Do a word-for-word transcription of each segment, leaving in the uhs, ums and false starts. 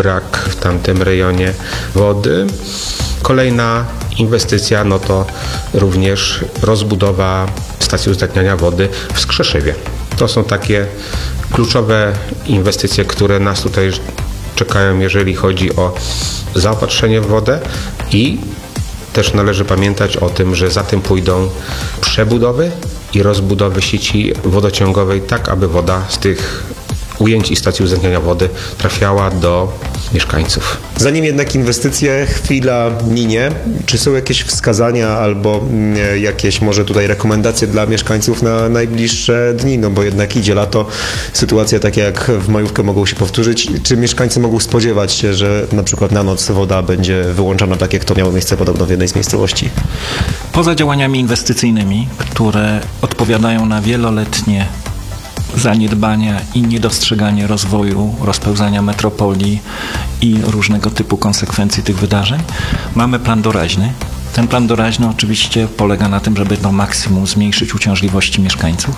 brak w tamtym rejonie wody. Kolejna inwestycja no to również rozbudowa stacji uzdatniania wody w Skrzeszewie. To są takie kluczowe inwestycje, które nas tutaj czekają, jeżeli chodzi o zaopatrzenie w wodę, i też należy pamiętać o tym, że za tym pójdą przebudowy i rozbudowy sieci wodociągowej, tak aby woda z tych ujęć i stacji uzdatniania wody trafiała do mieszkańców. Zanim jednak inwestycje, chwila minie, czy są jakieś wskazania albo jakieś może tutaj rekomendacje dla mieszkańców na najbliższe dni? No bo jednak idzie lato, sytuacje takie jak w majówkę mogą się powtórzyć. Czy mieszkańcy mogą spodziewać się, że na przykład na noc woda będzie wyłączana, tak jak to miało miejsce podobno w jednej z miejscowości? Poza działaniami inwestycyjnymi, które odpowiadają na wieloletnie zaniedbania i niedostrzeganie rozwoju, rozpełzania metropolii i różnego typu konsekwencji tych wydarzeń, mamy plan doraźny. Ten plan doraźny oczywiście polega na tym, żeby do maksimum zmniejszyć uciążliwości mieszkańców.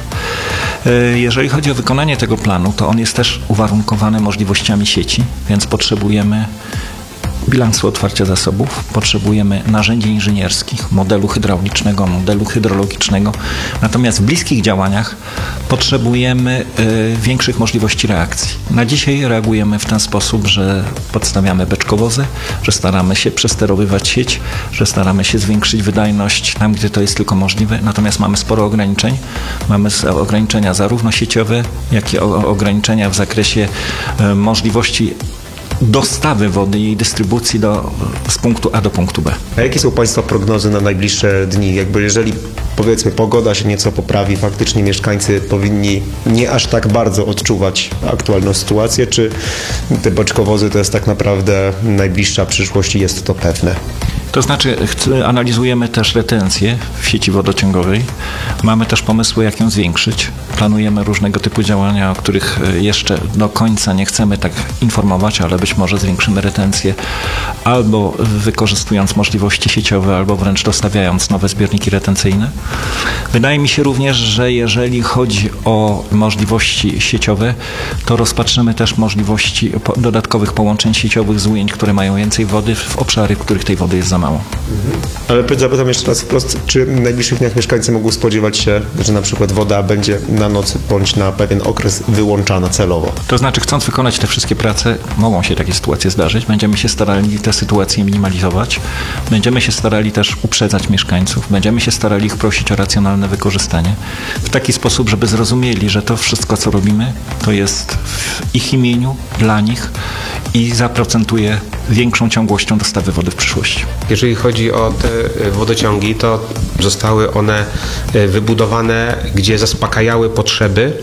Jeżeli chodzi o wykonanie tego planu, to on jest też uwarunkowany możliwościami sieci, więc potrzebujemy bilansu otwarcia zasobów, potrzebujemy narzędzi inżynierskich, modelu hydraulicznego, modelu hydrologicznego. Natomiast w bliskich działaniach potrzebujemy y, większych możliwości reakcji. Na dzisiaj reagujemy w ten sposób, że podstawiamy beczkowozy, że staramy się przesterowywać sieć, że staramy się zwiększyć wydajność tam, gdzie to jest tylko możliwe. Natomiast mamy sporo ograniczeń. Mamy ograniczenia zarówno sieciowe, jak i ograniczenia w zakresie y, możliwości dostawy wody i jej dystrybucji do, z punktu A do punktu B. A jakie są Państwa prognozy na najbliższe dni? Jakby jeżeli powiedzmy pogoda się nieco poprawi, faktycznie mieszkańcy powinni nie aż tak bardzo odczuwać aktualną sytuację, czy te beczkowozy to jest tak naprawdę najbliższa przyszłość i jest to pewne? To znaczy analizujemy też retencję w sieci wodociągowej. Mamy też pomysły, jak ją zwiększyć. Planujemy różnego typu działania, o których jeszcze do końca nie chcemy tak informować, ale być może zwiększymy retencję albo wykorzystując możliwości sieciowe, albo wręcz dostawiając nowe zbiorniki retencyjne. Wydaje mi się również, że jeżeli chodzi o możliwości sieciowe, to rozpatrzymy też możliwości dodatkowych połączeń sieciowych z ujęć, które mają więcej wody w obszary, w których tej wody jest za mało. Ale zapytam jeszcze raz wprost, czy w najbliższych dniach mieszkańcy mogą spodziewać się, że na przykład woda będzie na noc bądź na pewien okres wyłączana celowo? To znaczy, chcąc wykonać te wszystkie prace, mogą się takie sytuacje zdarzyć. Będziemy się starali te sytuacje minimalizować. Będziemy się starali też uprzedzać mieszkańców. Będziemy się starali ich prosić o racjonalne wykorzystanie. W taki sposób, żeby zrozumieli, że to wszystko, co robimy, to jest w ich imieniu, dla nich i zaprocentuje większą ciągłością dostawy wody w przyszłości. Jeżeli chodzi o te wodociągi, to zostały one wybudowane, gdzie zaspokajały potrzeby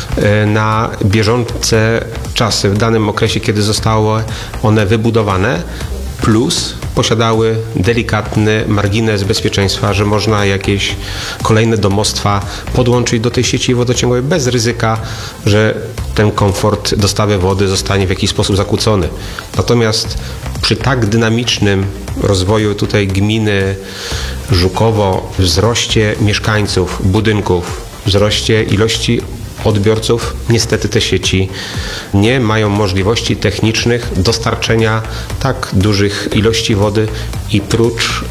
na bieżące czasy, w danym okresie, kiedy zostały one wybudowane, plus posiadały delikatny margines bezpieczeństwa, że można jakieś kolejne domostwa podłączyć do tej sieci wodociągowej bez ryzyka, że ten komfort dostawy wody zostanie w jakiś sposób zakłócony. Natomiast przy tak dynamicznym rozwoju tutaj gminy Żukowo, wzroście mieszkańców, budynków, wzroście ilości odbiorców, niestety te sieci nie mają możliwości technicznych dostarczenia tak dużych ilości wody i prócz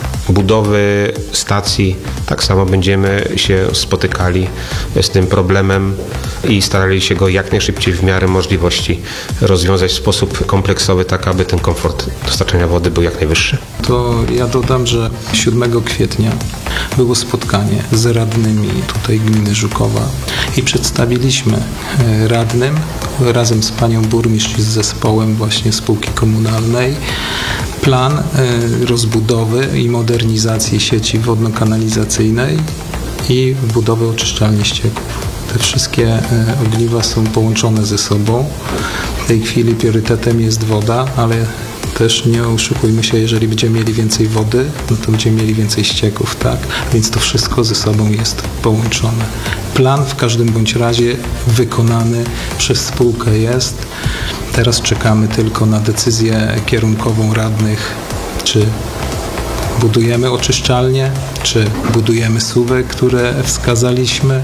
budowy stacji tak samo będziemy się spotykali z tym problemem i starali się go jak najszybciej w miarę możliwości rozwiązać w sposób kompleksowy, tak aby ten komfort dostarczenia wody był jak najwyższy. To ja dodam, że siódmego kwietnia było spotkanie z radnymi tutaj gminy Żukowa i przedstawiliśmy radnym razem z panią burmistrz i z zespołem właśnie spółki komunalnej plan rozbudowy i modernizacji sieci wodno-kanalizacyjnej i budowy oczyszczalni ścieków. Te wszystkie ogniwa są połączone ze sobą. W tej chwili priorytetem jest woda, ale też nie oszukujmy się, jeżeli będziemy mieli więcej wody, no to będziemy mieli więcej ścieków, tak? Więc to wszystko ze sobą jest połączone. Plan w każdym bądź razie wykonany przez spółkę jest. Teraz czekamy tylko na decyzję kierunkową radnych, czy budujemy oczyszczalnie, czy budujemy suwy, które wskazaliśmy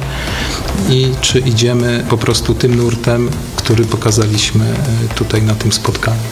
i czy idziemy po prostu tym nurtem, który pokazaliśmy tutaj na tym spotkaniu.